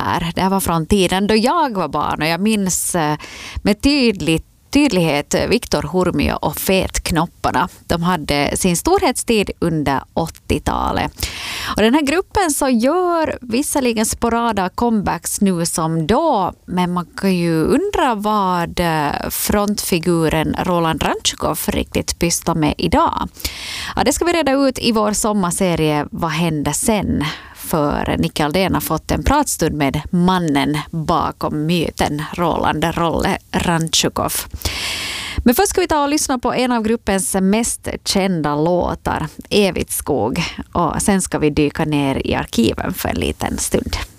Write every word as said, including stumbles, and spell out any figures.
här. Det här var från tiden då jag var barn och jag minns med tydligt tydlighet Viktor Hurmio och Fetknopparna. De hade sin storhetstid under åttiotalet. Och den här gruppen så gör visserligen sporada comebacks nu som då, men man kan ju undra vad frontfiguren Roland Rantjukov riktigt pysslar med idag. Ja, det ska vi reda ut i vår sommarserie Vad händer sen? För Nicke Aldén har fått en pratstund med mannen bakom myten Roland Rolle Rantjukov. Men först ska vi ta och lyssna på en av gruppens mest kända låtar, Evigt skog. Och sen ska vi dyka ner i arkiven för en liten stund.